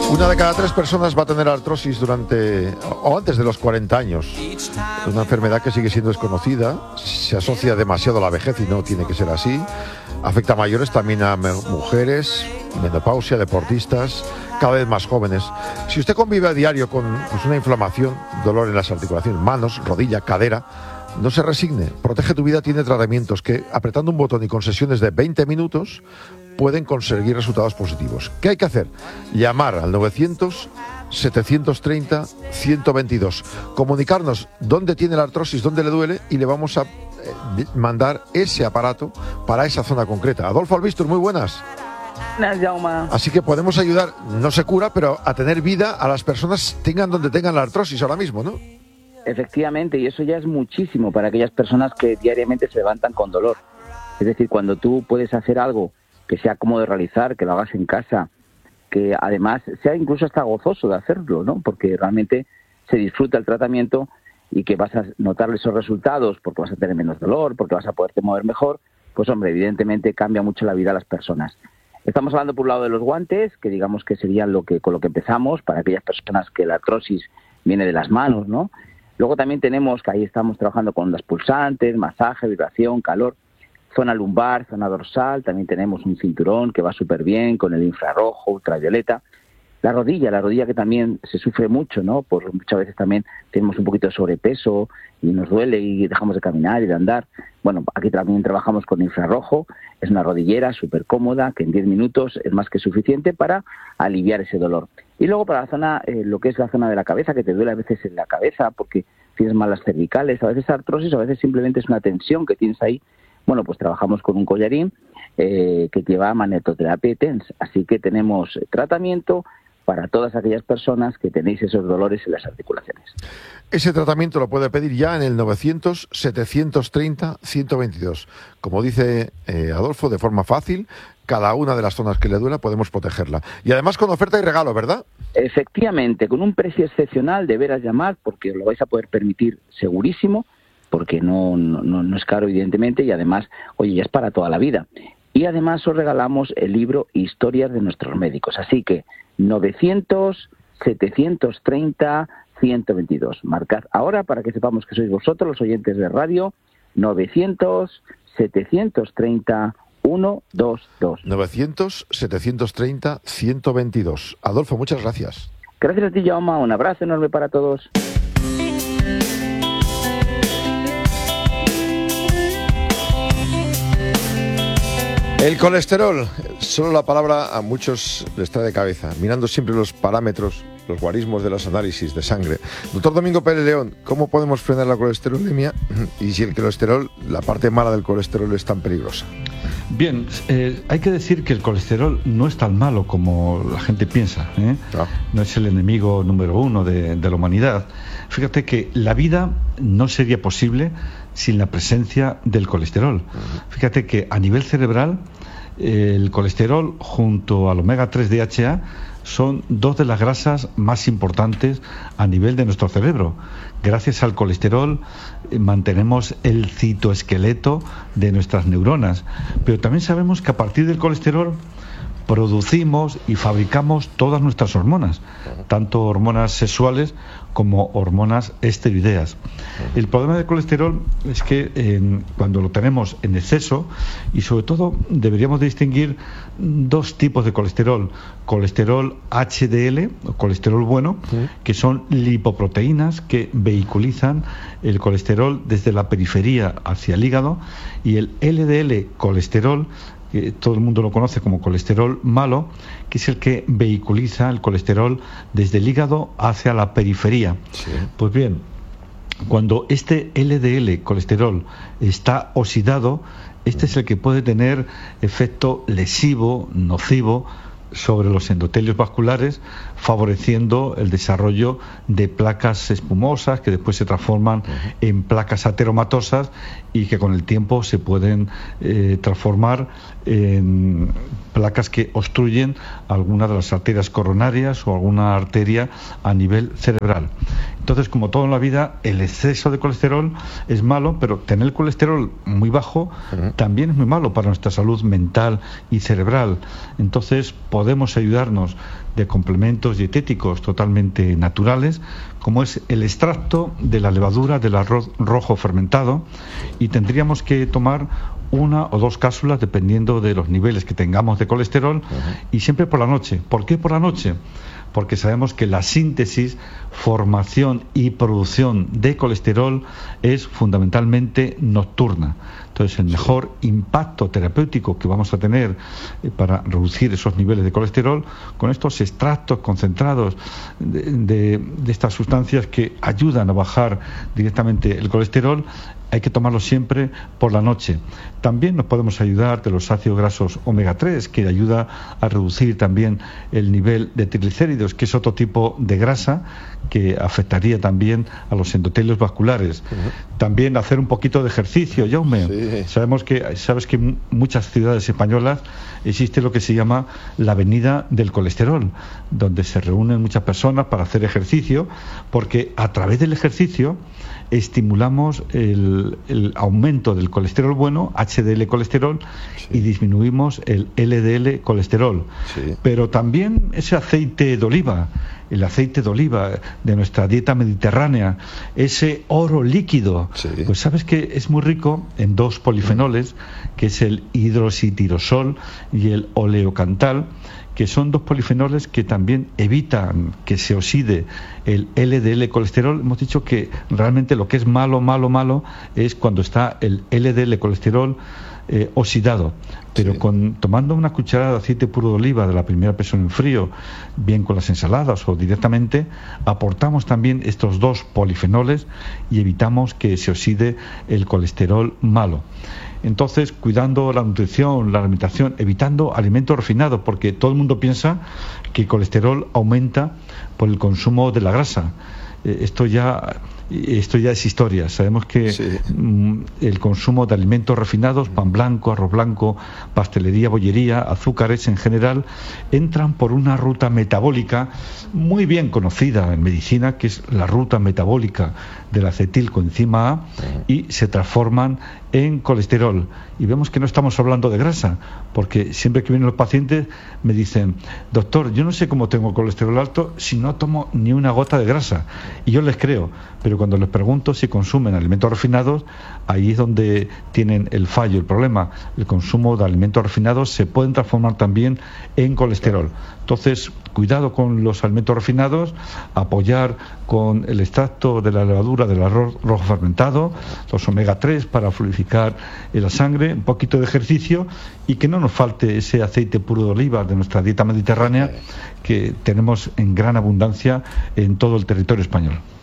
Una de cada 3 personas va a tener artrosis durante o antes de los 40 años. Es una enfermedad que sigue siendo desconocida, se asocia demasiado a la vejez y no tiene que ser así. Afecta a mayores, también a mujeres, menopausia, deportistas, cada vez más jóvenes. Si usted convive a diario con una inflamación, dolor en las articulaciones, manos, rodilla, cadera, no se resigne. Protege tu Vida tiene tratamientos que, apretando un botón y con sesiones de 20 minutos, pueden conseguir resultados positivos. ¿Qué hay que hacer? Llamar al 900-730-122. Comunicarnos dónde tiene la artrosis, dónde le duele, y le vamos a mandar ese aparato para esa zona concreta. Adolfo Albistur, muy buenas. Así que podemos ayudar, no se cura, pero a tener vida a las personas tengan donde tengan la artrosis ahora mismo, ¿no? Efectivamente, y eso ya es muchísimo para aquellas personas que diariamente se levantan con dolor. Es decir, cuando tú puedes hacer algo que sea cómodo de realizar, que lo hagas en casa, que además sea incluso hasta gozoso de hacerlo, ¿no? Porque realmente se disfruta el tratamiento y que vas a notar esos resultados porque vas a tener menos dolor, porque vas a poderte mover mejor, pues hombre, evidentemente cambia mucho la vida a las personas. Estamos hablando por un lado de los guantes, que digamos que serían con lo que empezamos, para aquellas personas que la artrosis viene de las manos, ¿no? Luego también tenemos que ahí estamos trabajando con ondas pulsantes, masaje, vibración, calor, zona lumbar, zona dorsal, también tenemos un cinturón que va súper bien con el infrarrojo, ultravioleta. La rodilla que también se sufre mucho, ¿no? Por muchas veces también tenemos un poquito de sobrepeso y nos duele y dejamos de caminar y de andar. Bueno, aquí también trabajamos con infrarrojo, es una rodillera súper cómoda que en 10 minutos es más que suficiente para aliviar ese dolor. Y luego para la zona, lo que es la zona de la cabeza, que te duele a veces en la cabeza porque tienes malas cervicales, a veces artrosis, a veces simplemente es una tensión que tienes ahí. Bueno, pues trabajamos con un collarín que lleva magnetoterapia y TENS. Así que tenemos tratamiento para todas aquellas personas que tenéis esos dolores en las articulaciones. Ese tratamiento lo puede pedir ya en el 900-730-122. Como dice Adolfo, de forma fácil, cada una de las zonas que le duela podemos protegerla. Y además con oferta y regalo, ¿verdad? Efectivamente, con un precio excepcional, de veras llamar, porque os lo vais a poder permitir segurísimo, porque no es caro, evidentemente, y además, oye, ya es para toda la vida. Y además os regalamos el libro Historias de nuestros médicos. Así que 900-730-122. Marcad ahora para que sepamos que sois vosotros, los oyentes de radio, 900-730-122. 900-730-122. Adolfo, muchas gracias. Gracias a ti, Jaume. Un abrazo enorme para todos. El colesterol, solo la palabra a muchos les trae de cabeza, mirando siempre los parámetros, los guarismos de los análisis de sangre. Doctor Domingo Pérez León, ¿cómo podemos frenar la colesterolemia y si el colesterol, la parte mala del colesterol, es tan peligrosa? Bien, hay que decir que el colesterol no es tan malo como la gente piensa, ¿eh? No es el enemigo número 1 de la humanidad. Fíjate que la vida no sería posible sin la presencia del colesterol. Fíjate que a nivel cerebral, el colesterol junto al omega 3 DHA son 2 de las grasas más importantes a nivel de nuestro cerebro. Gracias al colesterol mantenemos el citoesqueleto de nuestras neuronas, pero también sabemos que a partir del colesterol producimos y fabricamos todas nuestras hormonas, tanto hormonas sexuales como hormonas esteroideas. El problema del colesterol es que cuando lo tenemos en exceso, y sobre todo deberíamos distinguir 2 tipos de colesterol: colesterol HDL, o colesterol bueno, que son lipoproteínas que vehiculizan el colesterol desde la periferia hacia el hígado, y el LDL colesterol, que todo el mundo lo conoce como colesterol malo, que es el que vehiculiza el colesterol desde el hígado hacia la periferia. Sí. Pues bien, cuando este LDL colesterol está oxidado, este es el que puede tener efecto lesivo, nocivo, sobre los endotelios vasculares, favoreciendo el desarrollo de placas espumosas que después se transforman en placas ateromatosas y que con el tiempo se pueden transformar en placas que obstruyen alguna de las arterias coronarias o alguna arteria a nivel cerebral. Entonces, como todo en la vida, el exceso de colesterol es malo, pero tener el colesterol muy bajo también es muy malo para nuestra salud mental y cerebral. Entonces, podemos ayudarnos de complementos dietéticos totalmente naturales, como es el extracto de la levadura del arroz rojo fermentado, y tendríamos que tomar 1 o 2 cápsulas dependiendo de los niveles que tengamos de colesterol, y siempre por la noche. ¿Por qué por la noche? Porque sabemos que la síntesis, formación y producción de colesterol es fundamentalmente nocturna. Entonces, el mejor impacto terapéutico que vamos a tener para reducir esos niveles de colesterol, con estos extractos concentrados de estas sustancias que ayudan a bajar directamente el colesterol, hay que tomarlo siempre por la noche. También nos podemos ayudar de los ácidos grasos omega 3, que ayuda a reducir también el nivel de triglicéridos, que es otro tipo de grasa que afectaría también a los endotelios vasculares. También hacer un poquito de ejercicio, Jaume. Sí. Sabes que en muchas ciudades españolas existe lo que se llama la avenida del colesterol, donde se reúnen muchas personas para hacer ejercicio, porque a través del ejercicio estimulamos el aumento del colesterol bueno, HDL colesterol, y disminuimos el LDL colesterol. Pero también ese aceite de oliva, el aceite de oliva de nuestra dieta mediterránea, ese oro líquido, pues sabes que es muy rico en 2 polifenoles, que es el hidroxitirosol y el oleocantal, que son 2 polifenoles que también evitan que se oxide el LDL colesterol. Hemos dicho que realmente lo que es malo es cuando está el LDL colesterol oxidado, pero tomando una cucharada de aceite puro de oliva de la primera persona en frío, bien con las ensaladas o directamente, aportamos también estos 2 polifenoles y evitamos que se oxide el colesterol malo. Entonces, cuidando la nutrición, la alimentación, evitando alimentos refinados, porque todo el mundo piensa que el colesterol aumenta por el consumo de la grasa. Esto ya es historia. Sabemos que el consumo de alimentos refinados, pan blanco, arroz blanco, pastelería, bollería, azúcares en general, entran por una ruta metabólica muy bien conocida en medicina, que es la ruta metabólica de la acetilcoenzima A, y se transforman en colesterol. Y vemos que no estamos hablando de grasa, porque siempre que vienen los pacientes me dicen: doctor, yo no sé cómo tengo colesterol alto si no tomo ni una gota de grasa. Y yo les creo, pero cuando les pregunto si consumen alimentos refinados, ahí es donde tienen el fallo, el problema. El consumo de alimentos refinados se pueden transformar también en colesterol. Entonces, cuidado con los alimentos refinados, apoyar con el extracto de la levadura del arroz rojo fermentado, los omega 3 para fluidificar la sangre, un poquito de ejercicio, y que no nos falte ese aceite puro de oliva de nuestra dieta mediterránea, que tenemos en gran abundancia en todo el territorio español.